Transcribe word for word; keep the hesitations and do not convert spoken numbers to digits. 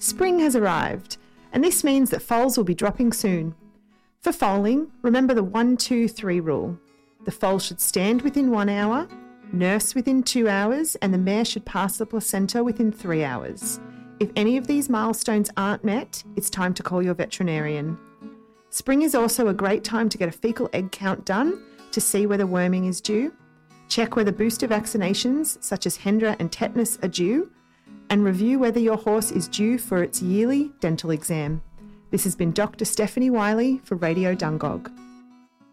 Spring has arrived, and this means that foals will be dropping soon. For foaling, remember the one two three rule. The foal should stand within one hour, nurse within two hours, and the mare should pass the placenta within three hours. If any of these milestones aren't met, it's time to call your veterinarian. Spring is also a great time to get a fecal egg count done to see whether worming is due, check whether booster vaccinations such as Hendra and tetanus are due, and review whether your horse is due for its yearly dental exam. This has been Doctor Stephanie Wiley for Radio Dungog.